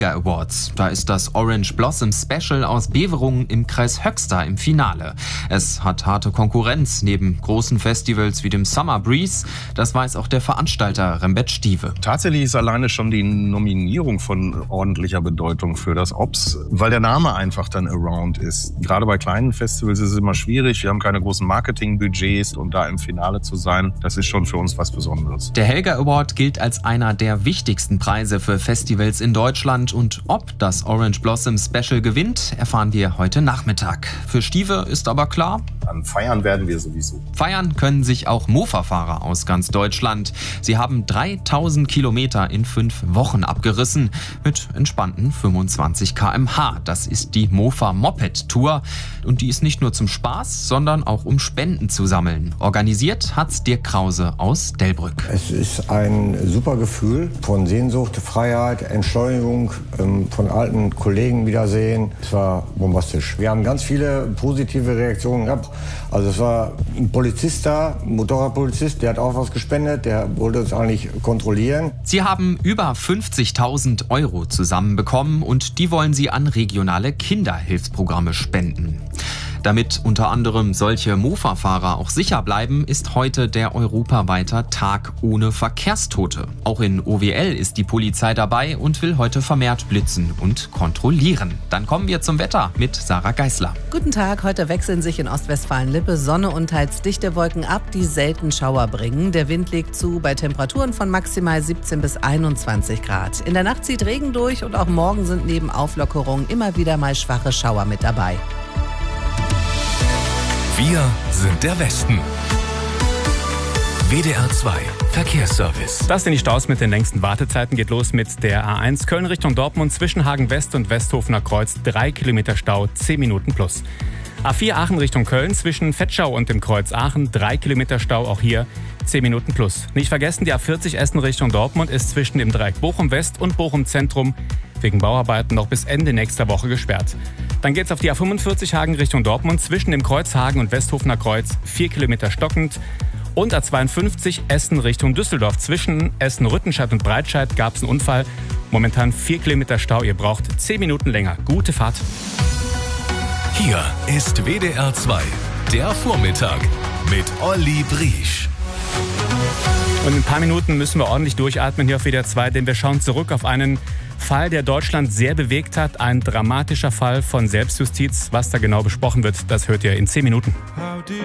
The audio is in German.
Awards. Da ist das Orange Blossom Special aus Beverungen im Kreis Höxter im Finale. Es hat harte Konkurrenz neben großen Festivals wie dem Summer Breeze. Das weiß auch der Veranstalter Rembert Stive. Tatsächlich ist alleine schon die Nominierung von ordentlicher Bedeutung für das OBS, weil der Name einfach dann Around ist. Gerade bei kleinen Festivals ist es immer schwierig. Wir haben keine großen Marketingbudgets und da im Finale zu sein, das ist schon für uns was Besonderes. Der Helga Award gilt als einer der wichtigsten Preise für Festivals in Deutschland. Und ob das Orange Blossom Special gewinnt, erfahren wir heute Nachmittag. Für Stive ist aber klar: An feiern werden wir sowieso. Feiern können sich auch Mofa-Fahrer aus ganz Deutschland. Sie haben 3000 Kilometer in 5 Wochen abgerissen mit entspannten 25 km/h. Das ist die Mofa Moped Tour. Und die ist nicht nur zum Spaß, sondern auch um Spenden zu sammeln. Organisiert hat's Dirk Krause aus Delbrück. Es ist ein super Gefühl von Sehnsucht, Freiheit, Entschleunigung, von alten Kollegen wiedersehen. Es war bombastisch. Wir haben ganz viele positive Reaktionen gehabt. Also es war ein Polizist da, ein Motorradpolizist, der hat auch was gespendet, der wollte uns eigentlich kontrollieren. Sie haben über 50.000 € zusammenbekommen und die wollen sie an regionale Kinderhilfsprogramme spenden. Damit unter anderem solche Mofa-Fahrer auch sicher bleiben, ist heute der europaweite Tag ohne Verkehrstote. Auch in OWL ist die Polizei dabei und will heute vermehrt blitzen und kontrollieren. Dann kommen wir zum Wetter mit Sarah Geisler. Guten Tag, heute wechseln sich in Ostwestfalen-Lippe Sonne und teils dichte Wolken ab, die selten Schauer bringen. Der Wind legt zu bei Temperaturen von maximal 17 bis 21 Grad. In der Nacht zieht Regen durch und auch morgen sind neben Auflockerungen immer wieder mal schwache Schauer mit dabei. Wir sind der Westen. WDR 2 Verkehrsservice. Das sind die Staus mit den längsten Wartezeiten. Geht los mit der A1 Köln Richtung Dortmund zwischen Hagen West und Westhofener Kreuz. 3 Kilometer Stau, 10 Minuten plus. A4 Aachen Richtung Köln zwischen Vetschau und dem Kreuz Aachen. 3 Kilometer Stau, auch hier 10 Minuten plus. Nicht vergessen, die A40 Essen Richtung Dortmund ist zwischen dem Dreieck Bochum West und Bochum Zentrum wegen Bauarbeiten noch bis Ende nächster Woche gesperrt. Dann geht's auf die A45 Hagen Richtung Dortmund zwischen dem Kreuz Hagen und Westhofener Kreuz. 4 Kilometer stockend. Und A52 Essen Richtung Düsseldorf. Zwischen Essen-Rüttenscheid und Breitscheid gab es einen Unfall. Momentan 4 Kilometer Stau. Ihr braucht 10 Minuten länger. Gute Fahrt. Hier ist WDR 2, der Vormittag mit Olli Briesch. Und in ein paar Minuten müssen wir ordentlich durchatmen hier auf WDR 2, denn wir schauen zurück auf einen Fall, der Deutschland sehr bewegt hat. Ein dramatischer Fall von Selbstjustiz. Was da genau besprochen wird, das hört ihr in 10 Minuten.